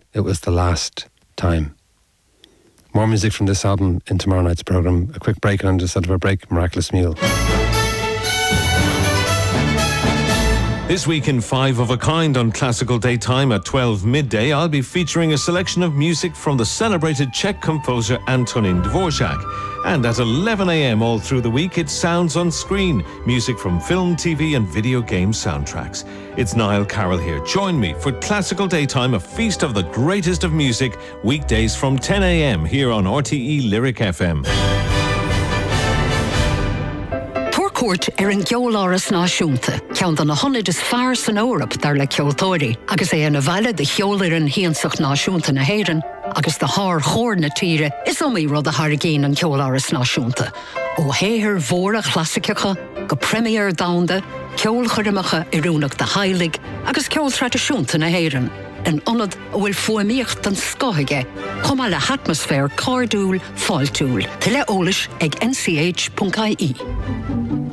it was the last time. More music from this album in tomorrow night's programme. A quick break, and on the side of a break, Miraculous Mule. This week in 5 of a Kind on Classical Daytime at 12 midday, I'll be featuring a selection of music from the celebrated Czech composer Antonín Dvořák. And at 11 a.m. all through the week, it's Sounds on Screen, music from film, TV and video game soundtracks. It's Niall Carroll here. Join me for Classical Daytime, a feast of the greatest of music, weekdays from 10 a.m. here on RTE Lyric FM. Cuairt an geoláras náisiúnta, ceann na honnaid is fearr san Eorp dar le ceoltóirí, agus é na bhaile de cheolir an híonsach náisiúnta na hÉireann, agus de thar chóir na tíre is omí rud a thargéin an ceoláras náisiúnta. Ó héthir mhóra chlasiceacha, go premier damhanda, ceolchorimeacha iúnach de Heilig, agus ceol tradiisiúnta na hÉireann. An onad bhfuil fuaimíocht an scothige, chuma le atmosfér cardúil, fáiltúil, tuile eolais ag nch.ie.